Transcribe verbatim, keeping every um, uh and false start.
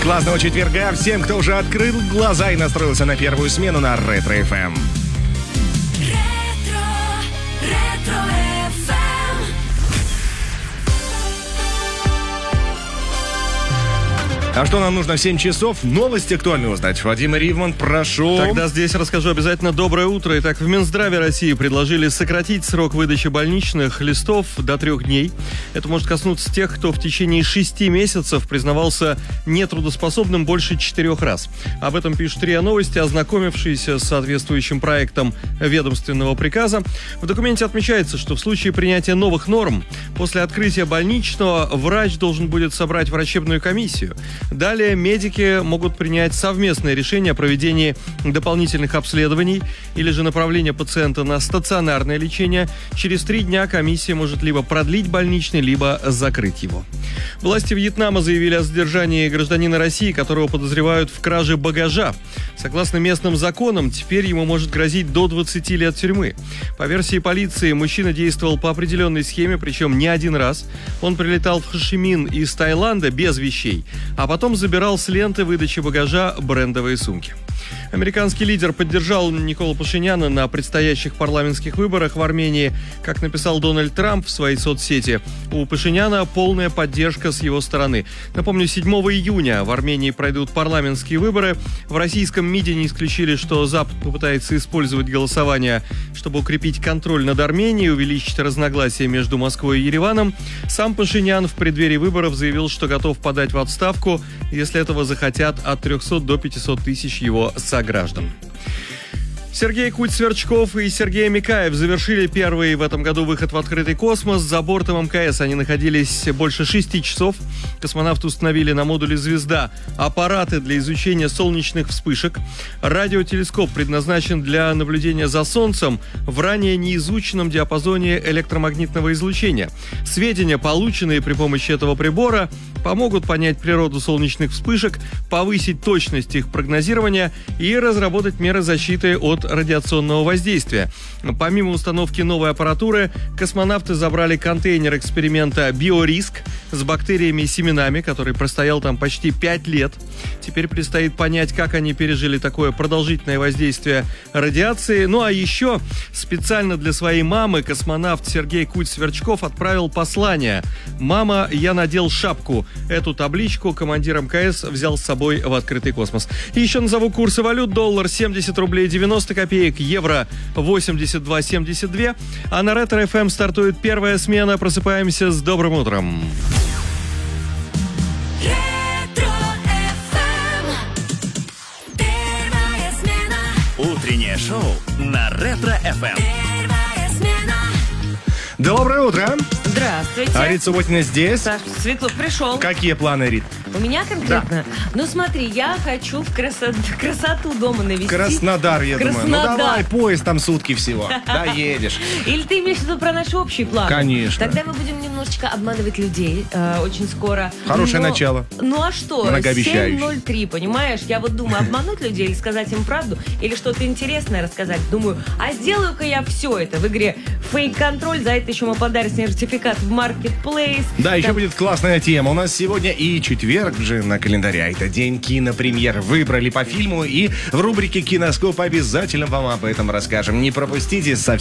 Классного четверга всем, кто уже открыл глаза и настроился на первую смену на Ретро эф эм. А что нам нужно в семь часов? Новости актуальные узнать. Вадим Ривман, прошу. Тогда здесь расскажу обязательно. Доброе утро. Итак, в Минздраве России предложили сократить срок выдачи больничных листов до трех дней. Это может коснуться тех, кто в течение шести месяцев признавался нетрудоспособным больше четырех раз. Об этом пишут РИА Новости, ознакомившиеся с соответствующим проектом ведомственного приказа. В документе отмечается, что в случае принятия новых норм после открытия больничного врач должен будет собрать врачебную комиссию. Далее медики могут принять совместное решение о проведении дополнительных обследований или же направления пациента на стационарное лечение. Через три дня комиссия может либо продлить больничный, либо закрыть его. Власти Вьетнама заявили о задержании гражданина России, которого подозревают в краже багажа. Согласно местным законам, теперь ему может грозить до двадцати лет тюрьмы. По версии полиции, мужчина действовал по определенной схеме, причем не один раз. Он прилетал в Хошимин из Таиланда без вещей, а потом забирал с ленты выдачи багажа брендовые сумки. Американский лидер поддержал Николу Пашиняна на предстоящих парламентских выборах в Армении. Как написал Дональд Трамп в своей соцсети, у Пашиняна полная поддержка с его стороны. Напомню, седьмого июня в Армении пройдут парламентские выборы. В российском МИДе не исключили, что Запад попытается использовать голосование, чтобы укрепить контроль над Арменией и увеличить разногласия между Москвой и Ереваном. Сам Пашинян в преддверии выборов заявил, что готов подать в отставку, если этого захотят от трехсот до пятисот тысяч его сограждан. Сергей Куть-Сверчков и Сергей Микаев завершили первый в этом году выход в открытый космос. За бортом эм ка эс они находились больше шести часов. Космонавты установили на модуле «Звезда» аппараты для изучения солнечных вспышек. Радиотелескоп предназначен для наблюдения за Солнцем в ранее неизученном диапазоне электромагнитного излучения. Сведения, полученные при помощи этого прибора, помогут понять природу солнечных вспышек, повысить точность их прогнозирования и разработать меры защиты от радиационного воздействия. Помимо установки новой аппаратуры, космонавты забрали контейнер эксперимента «Биориск» с бактериями и семенами, который простоял там почти пять лет. Теперь предстоит понять, как они пережили такое продолжительное воздействие радиации. Ну а еще специально для своей мамы космонавт Сергей Куть-Сверчков отправил послание: «Мама, я надел шапку». Эту табличку командир эм ка эс взял с собой в открытый космос. И еще назову курсы валют. Доллар семьдесят рублей девяносто копеек, евро восемьдесят два семьдесят два. А на Ретро эф эм стартует первая смена. Просыпаемся с добрым утром. Утреннее шоу на Ретро эф эм. Доброе утро. Здравствуйте. А Рит Субботина здесь. Саш Светлов пришел. Какие планы, Рит? У меня конкретно? Да. Ну смотри, я хочу в красо... красоту дома навести. Краснодар, я Краснодар. думаю. Ну давай, поезд там сутки всего. Да, едешь. Или ты имеешь в виду про наши общие планы? Конечно. Тогда мы будем немножечко обманывать людей э, очень скоро. Хорошее Но... начало. Ну а что? Многообещающее. семь ноль три, понимаешь? Я вот думаю, обмануть людей или сказать им правду, или что-то интересное рассказать. Думаю, а сделаю-ка я все это в игре «Фейк-контроль». За это еще мы подарим сертификат в Marketplace. Да, там... еще будет классная тема. У нас сегодня и четверг же на календаре. Это день кинопремьер. Выбрали по фильму, и в рубрике «Киноскоп» обязательно вам об этом расскажем. Не пропустите, совсем